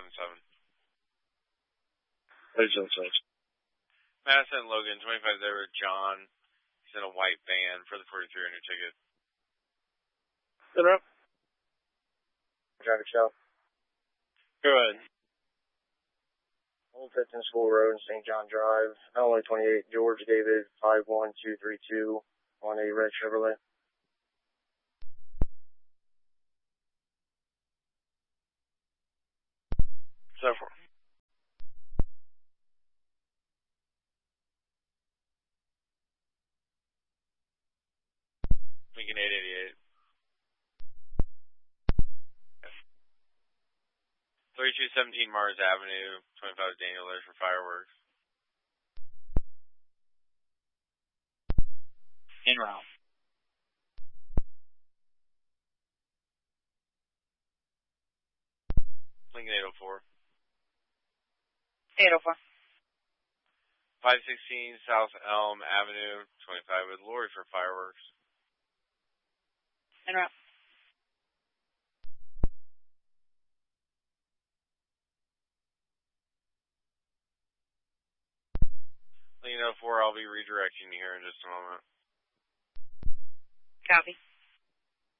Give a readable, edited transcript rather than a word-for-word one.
3077. 3077. Madison Logan, 25 there with John. He's in a white van for the 4300 ticket. Sit up. Traffic stop. Go ahead. Old Tipton School Road, St. John Drive, LA 28, George David 51232 on a red Chevrolet. So far. Lincoln 888. 3217 Mars Avenue, 25 Daniel there for fireworks. En route. Lincoln 804. 804. 516 South Elm Avenue, 25 with Lori for fireworks. En route. Lincoln 04, I'll be redirecting you here in just a moment. Copy.